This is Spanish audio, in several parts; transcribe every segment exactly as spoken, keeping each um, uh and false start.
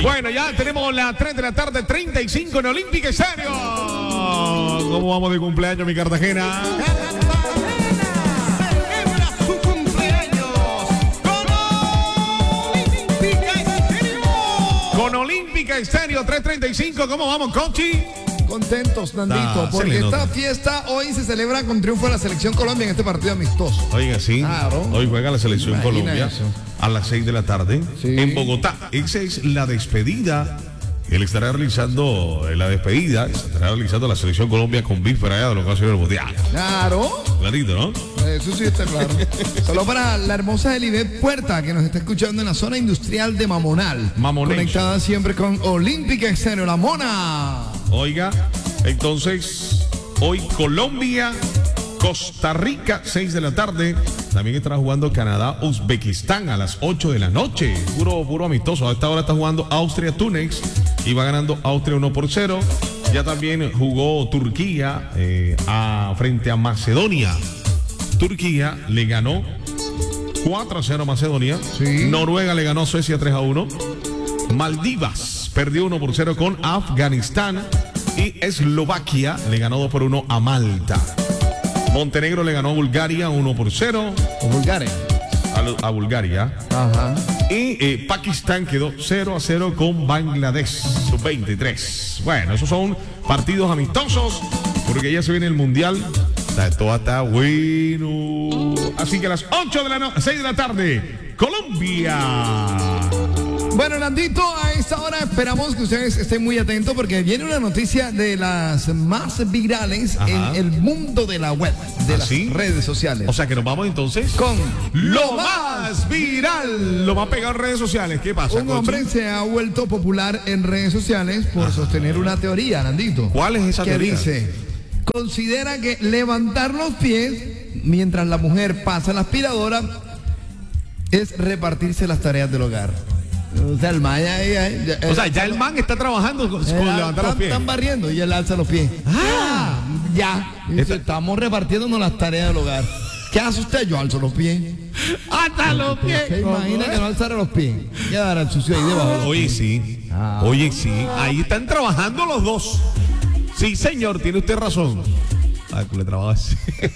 Bueno, ya tenemos las tres de la tarde, treinta y cinco en Olímpica Estéreo. ¿Cómo vamos de cumpleaños, mi Cartagena? Con Olímpica Estéreo tres treinta y cinco, ¿cómo vamos, Cochi? Contentos, Nandito, Ah, porque esta nota. fiesta hoy se celebra con triunfo de la Selección Colombia en este partido amistoso. Oiga, sí. Claro. Hoy juega la Selección Imagina Colombia eso. a las seis de la tarde Sí. en Bogotá. Esa es la despedida. Él estará realizando eh, la despedida, estará realizando la Selección Colombia con víspera de lo que va a ser el Mundial. Claro, Clarito, ¿no? eso sí está claro. Solo para la hermosa Elibet Puerta, que nos está escuchando en la zona industrial de Mamonal. Mamonation. Conectada siempre con Olímpica Estéreo, la mona. Oiga, entonces, hoy Colombia, Costa Rica, seis de la tarde. También estará jugando Canadá, Uzbekistán a las ocho de la noche. Puro, puro amistoso. A esta hora está jugando Austria, Túnez. Y va ganando Austria uno por cero. Ya también jugó Turquía eh, a, frente a Macedonia. Turquía le ganó cuatro a cero a Macedonia. Sí. Noruega le ganó a Suecia tres a uno. Maldivas perdió uno por cero con Afganistán. Y Eslovaquia le ganó dos por uno a Malta. Montenegro le ganó a Bulgaria uno por cero. O Bulgaria. A, a Bulgaria. Ajá. Y eh, Pakistán quedó cero a cero con Bangladesh, sub veintitrés. Bueno, esos son partidos amistosos, porque ya se viene el Mundial. Esto está bueno. Así que a las ocho de la noche, seis de la tarde, Colombia. Bueno, Nandito, a esta hora esperamos que ustedes estén muy atentos porque viene una noticia de las más virales Ajá. en el mundo de la web, de ¿Ah, las sí? redes sociales. O sea que nos vamos entonces con lo más viral, lo más pegado en redes sociales. ¿Qué pasa, un Cochi? hombre se ha vuelto popular en redes sociales por Ajá. sostener una teoría, Nandito. ¿Cuál es esa que teoría? dice, considera que levantar los pies mientras la mujer pasa la aspiradora es repartirse las tareas del hogar. O sea, el man ya, ya- ya- O sea, ya el man está trabajando con, con Eh, levantar los están- pies. Están barriendo y él alza los pies. Ah, ya. Dice, Esta- estamos repartiéndonos las tareas del hogar. ¿Qué hace usted? Yo alzo los pies. ¡Hasta los pies! ¿Se imagina que no alzara los pies? Quedará el sucio ahí debajo. Oye, sí. Ah. Oye, sí. Ahí están trabajando los dos. Sí, señor, tiene usted razón. Ay, pues le trabajo así.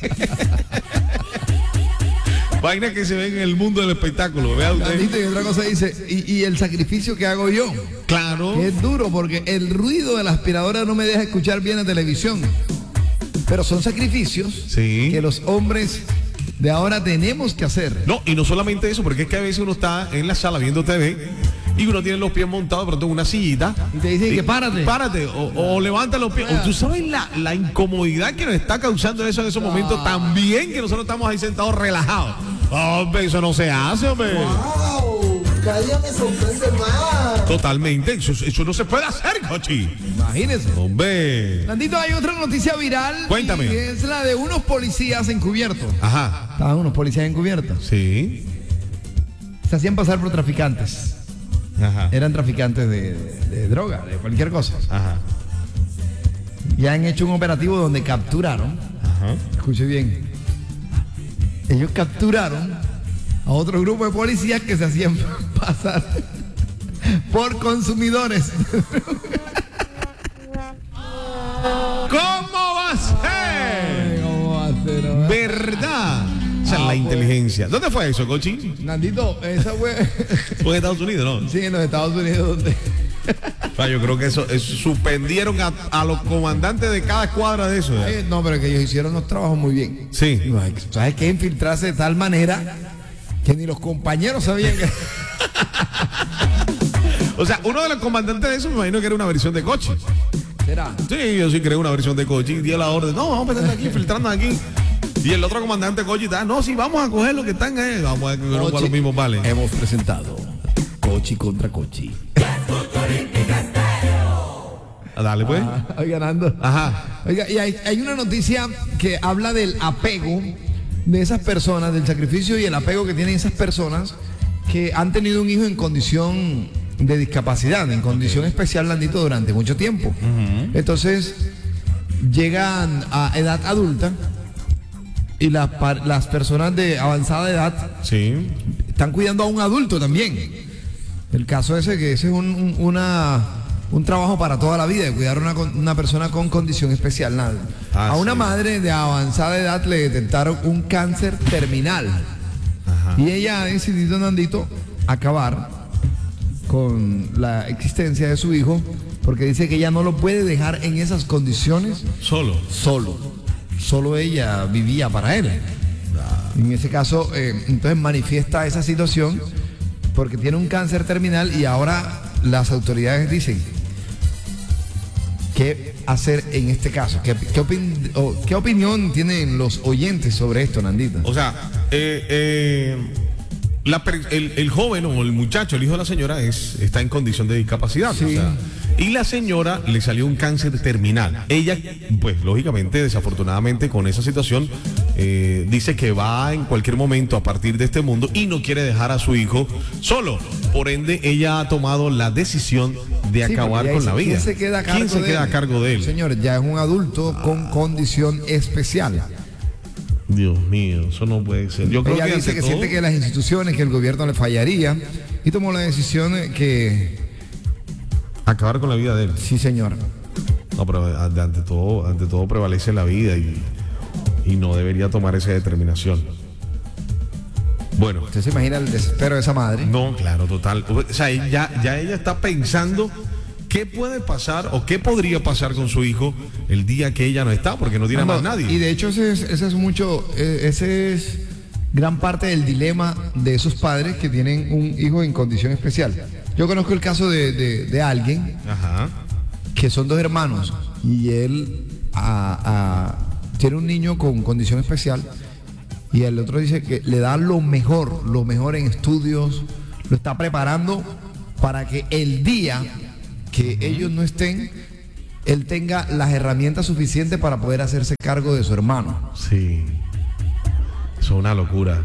Vaina que se ve en el mundo del espectáculo. Vea usted. Nandito, y otra cosa dice, y, y el sacrificio que hago yo. Claro. Es duro porque el ruido de la aspiradora no me deja escuchar bien la televisión. Pero son sacrificios Sí. que los hombres de ahora tenemos que hacer. No, y no solamente eso, porque es que a veces uno está en la sala viendo T V y uno tiene los pies montados de pronto en una sillita. Y te dicen que párate. Párate, o, o levanta los pies. O tú sabes la, la incomodidad que nos está causando eso en esos momentos también, que nosotros estamos ahí sentados relajados. Hombre, eso no se hace, hombre. ¡Wow! Cada día me sorprende más. Totalmente, eso, eso no se puede hacer, Cochi. Imagínense. Hombre. Nandito, hay otra noticia viral. Cuéntame. Y es la de unos policías encubiertos. Ajá. Estaban unos policías encubiertos. Sí. Se hacían pasar por traficantes. Ajá. Eran traficantes de, de- de droga, de cualquier cosa. Ajá. Ya han hecho un operativo donde capturaron. Ajá. Escuche bien. Ellos capturaron a otro grupo de policías que se hacían pasar por consumidores. ¿Cómo va a ser? ¿Cómo va a ser, hombre? ¿Verdad? Esa es Ah, la inteligencia. ¿Dónde fue eso, Cochi? Nandito, esa fue. Fue en Estados Unidos, ¿no? Sí, en los Estados Unidos, donde. O sea, yo creo que eso, eso suspendieron a, a los comandantes de cada escuadra de eso. ¿ya? Eh, no, pero que ellos hicieron los trabajos muy bien. Sí. ¿Sabes qué? Infiltrarse de tal manera que ni los compañeros sabían que. O sea, uno de los comandantes de eso me imagino que era una versión de Cochi. ¿Será? Sí, yo sí creo una versión de Cochi. Dio la orden. No, vamos a meternos aquí, filtrando aquí. Y el otro comandante Cochi está, no, sí, vamos a coger lo que están ahí. Vamos a coger Cochi. los mismos vales. Hemos presentado Cochi contra Cochi. Dale, pues. Ah, oiga, Nando. Ajá. Oiga, y hay, hay una noticia que habla del apego de esas personas, del sacrificio y el apego que tienen esas personas que han tenido un hijo en condición de discapacidad, en condición especial, Landito, durante mucho tiempo. Entonces, llegan a edad adulta y las, par- las personas de avanzada edad Sí. están cuidando a un adulto también. El caso ese, que ese es un, un, una, un trabajo para toda la vida, de cuidar a una, una persona con condición especial. Nada. Ah, a una sí. madre de avanzada edad le detectaron un cáncer terminal. Ajá. Y ella ha decidido, Nandito, acabar con la existencia de su hijo, porque dice que ella no lo puede dejar en esas condiciones Solo. solo. Solo ella vivía para él. En ese caso, eh, entonces manifiesta esa situación porque tiene un cáncer terminal y ahora las autoridades dicen qué hacer en este caso. ¿Qué, qué, opin- o, qué opinión tienen los oyentes sobre esto, Nandita? O sea, eh, eh, la per- el, el joven o el muchacho, el hijo de la señora, es, está en condición de discapacidad. Sí. O sea, y la señora le salió un cáncer terminal. Ella, pues lógicamente, desafortunadamente, con esa situación, eh, dice que va en cualquier momento a partir de este mundo y no quiere dejar a su hijo solo. Por ende, ella ha tomado la decisión de Sí, acabar porque con ahí la se- vida. ¿Quién se queda a cargo, ¿Quién se de, queda él? a cargo de él? Señor, ya es un adulto con condición especial. Dios mío, eso no puede ser. Yo creo Ella que dice ante que todo- siente que las instituciones, que el gobierno le fallaría y tomó la decisión eh, que... acabar con la vida de él. Sí, señor. No, pero ante, ante todo, ante todo prevalece la vida y, y no debería tomar esa determinación. Bueno, Usted se imagina el desespero de esa madre. no, claro, total. O sea, ya, ya ella está pensando qué puede pasar o qué podría pasar con su hijo el día que ella no está, porque no tiene No, más nadie. Y de hecho ese es, ese es mucho, eh, ese es gran parte del dilema de esos padres que tienen un hijo en condición especial. Yo conozco el caso de, de- de alguien Ajá. que son dos hermanos y él a- a- tiene un niño con condición especial y el otro dice que le da lo mejor, lo mejor en estudios, lo está preparando para que el día que ellos no estén, él tenga las herramientas suficientes para poder hacerse cargo de su hermano. Sí. Eso es una locura.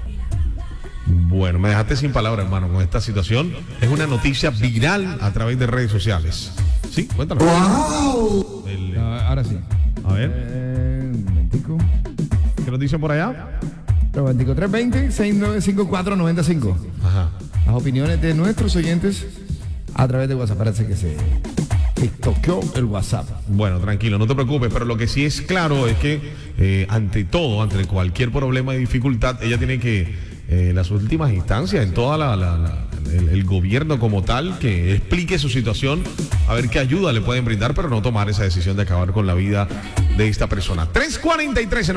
Bueno, me dejaste sin palabras, hermano, con esta situación. Es una noticia viral a través de redes sociales. Sí, cuéntalo. ¡Wow! El- Ahora sí. a ver, Eh, un momentico. ¿qué nos dicen por allá? noventa y tres veinte, sesenta y nueve cincuenta y cuatro noventa y cinco. Ajá. Las opiniones de nuestros oyentes a través de WhatsApp. Parece que se toqueó el WhatsApp. Bueno, tranquilo, no te preocupes, pero lo que sí es claro es que eh, ante todo, ante cualquier problema y dificultad, ella tiene que, eh, en las últimas instancias, en toda la, la- la- el, el gobierno como tal, que explique su situación, a ver qué ayuda le pueden brindar, pero no tomar esa decisión de acabar con la vida de esta persona. tres cuarenta y tres